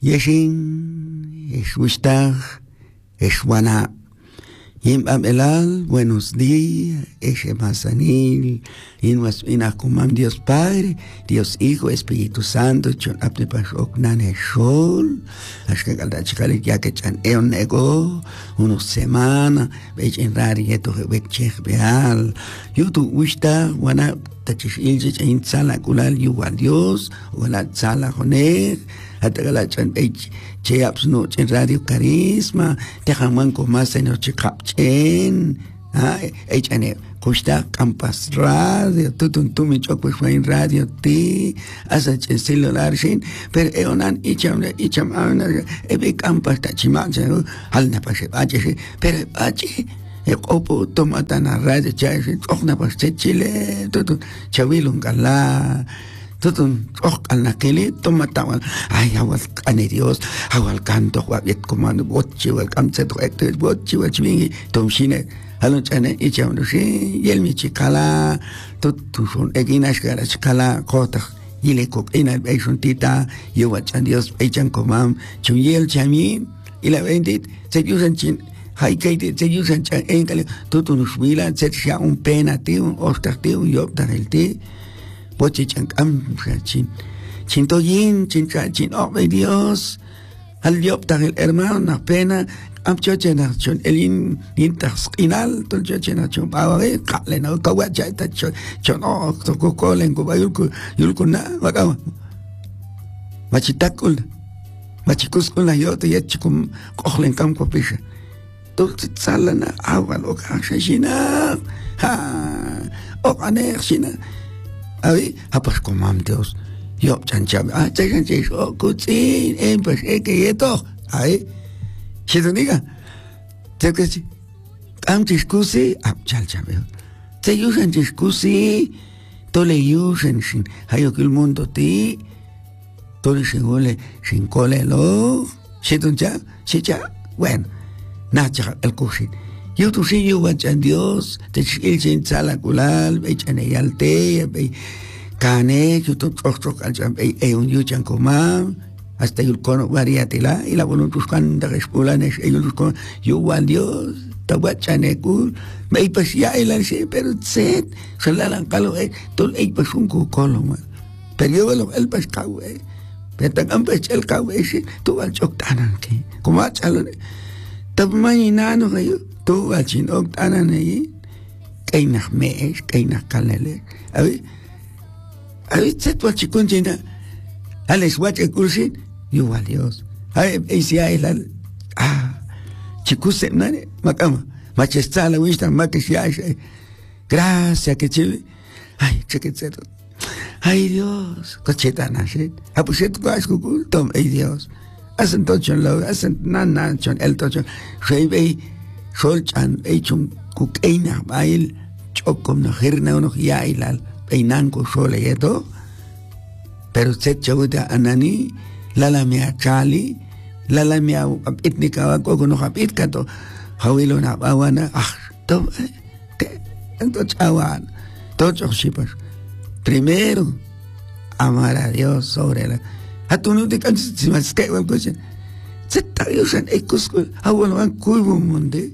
Yeshin, Eshwishtag, Eshwana. Yimbam Elal, buenos días, Eshemasanil, Inakumam Dios Padre, Dios Hijo, Espíritu Santo, Chon Apnepashok Naneshol, Ashkagalachikalik Yakechan Eon Nego, unos semana, Bechen Rari Yeto Bekchech Beal, Yutu Wishta, Wana, Tachish Iljich, In Sala Kulal, Yuwal Dios, Wala Sala Honek, Atagalachan Bech. Cheaps no en Radio Carisma, te jaman con más en noche capchen, echane, costa campas radio, tú me choco fue en radio ti, hasta el celular sin, pero eonan icham, ebe campas tachimancha, al na pase bache, pero bache. El opo tomatan a radio, chay, ochna paste chile, tú, chavilun gala. Tutun al nakeli tomatawan ay awal ane Dios awal kanto wabet komando botchi wal kamset ekte botchi wachmingi tomshine halon chane ichawno shi yelmi chikala tutushon eginash gara chikala kota yile kok ina beishon tita yowachan Dios echan komam chuyel chamin ila bendit se yusan chin haikaite se yusan chan enkale tutun shwila se sha un pena ti un ostarte un yopta el ti Poche chancam, chintoyin, chin, oh, Dios, al diopta el hermano, na pena, am chochenación, el intasquinal, ton chochenación, pawe, kalena, kawachaita, chon, oh, tococolen, yulcuna, vagama, machitacul, machicuscul, la yota, yachicum, cochlen camco pisha. Entonces, salana, agua, loca, shina, oh, anexina. Ahí, pues comam Dios, yo chancham, chancham, oh, cucin, pues, que esto, ahí, si te diga, te que si, am discusi, chancham, te usan discusi, tole usan sin, hay que el mundo ti, tole sin cole lo, si tú ya, bueno, nacha el cucin. Yo tu sí yo wachan Dios, te chilchen sala kulal, echan eyalte, cane, yo tu trok al jam, un yuchan comam, hasta yo cono variatela, y la voluntad cuando respulanes, ellos con yo wan Dios, te wachan ekul, me pas ya el anse, pero set, salalan calo, tol pas un cucolo, man. Pero yo lo el pas cau, pero tan pas el cau, tú al choctanan, que, como achalo, tapamayinano kayo. Tu al chinok tanan ahí, kainak mees, kainak kalele. A ver, set wal chikun china, ales wache kursin, igual Dios. A ver, si hay la, chikuse nane, macama, machesta la vista, maquisia, gracias que chile, ay, chequetero. Ay Dios, cochetana, shit. A puset guas kukul, tom, ay Dios. Hacen tochon lo, hacen nan chon, el tochon, rey Solchan echun kukeina bail chokom no herna uno yailal peinanko sole yeto pero set chauta anani lala mea chali lala mea etnika wako no hapit kato hawilo na bawana to entonces awan todos shipas primero amar a Dios sobre la atunu de cansis si más que algo así se usan ecosco awan kuibu munde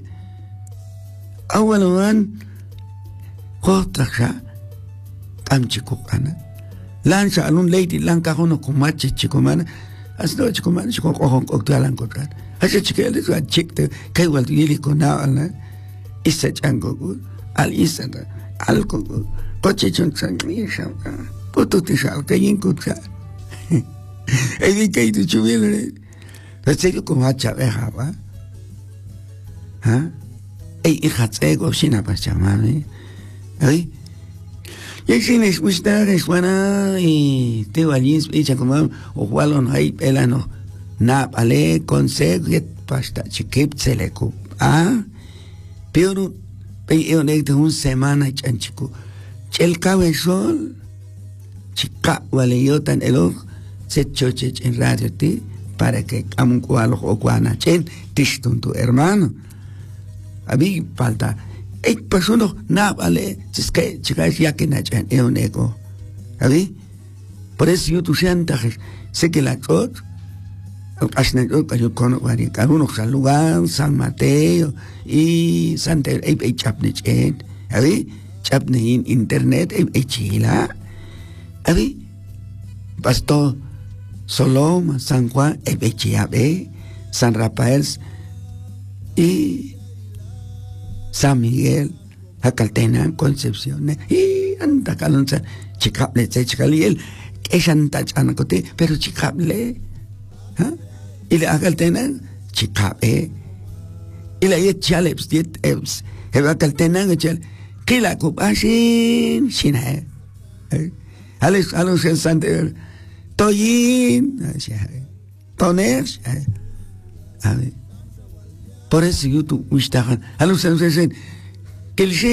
awalan kotracha kamchikukana lancha alun lady lanka hono kumachi chikumana asno chikumana chikokon koktalan kotran ashe chikele su chikte kaywal yili konala isa chango al isa al coche chon sangisha puto tisal kayin kutsa evi kay tu chubile serio como hacha veja va hija ego sin apachamame ahí y sin escuchar es buena y te valís echa como o walon hay pelano na ale consejo pasta chiquip seleco pero yo necesito una semana chanchico el cabezón chica vale yo tan el ojo se choche en radio ti para que amuncualo o guana chen tistun tu hermano a mí falta persona na vale es que chicas ya que na chen un ego a mí por eso yo tu sientas sé que la chot Algunos San Lugar, San Mateo y Santa Chapnich, Chapne en internet, Chila, Pastor Soloma, San Juan, Chiabe, San Rafael y San Miguel, Jacaltena, Concepción, y anda calonza, Chicable, Chicaliel, Eshanta Chanacote, pero Chicable, y la Jacaltena, Chicabe, y la Yechaleps, Yetebs, Jacaltena, que la Cupashin, Shina, Alex Santer, Toyin, Toner, por eso YouTube, Alex Santer, que